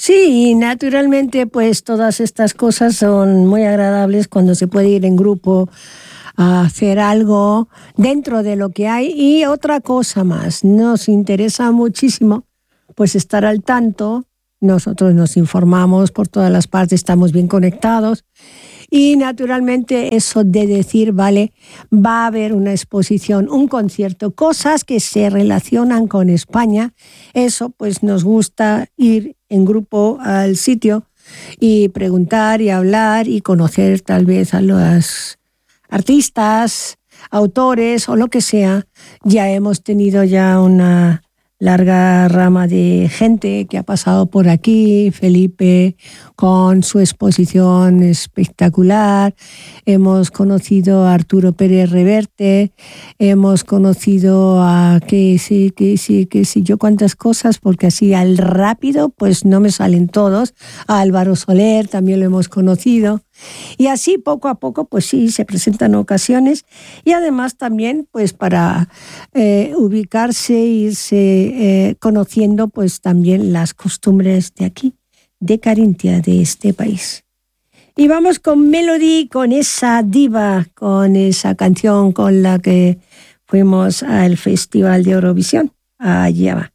Sí, naturalmente, pues todas estas cosas son muy agradables cuando se puede ir en grupo a hacer algo dentro de lo que hay. Y otra cosa más, nos interesa muchísimo pues estar al tanto. Nosotros nos informamos por todas las partes, estamos bien conectados. Y naturalmente eso de decir, vale, va a haber una exposición, un concierto, cosas que se relacionan con España, eso pues nos gusta ir en grupo al sitio y preguntar y hablar y conocer tal vez a los artistas, autores o lo que sea. Ya hemos tenido ya una larga rama de gente que ha pasado por aquí, Felipe con su exposición espectacular, hemos conocido a Arturo Pérez Reverte, hemos conocido a que sí, yo cuántas cosas, porque así al rápido pues no me salen todos, a Álvaro Soler también lo hemos conocido. Y así poco a poco, pues sí, se presentan ocasiones y además también pues para ubicarse, irse conociendo pues también las costumbres de aquí, de Carintia, de este país. Y vamos con Melody, con esa diva, con esa canción con la que fuimos al Festival de Eurovisión. Allá va.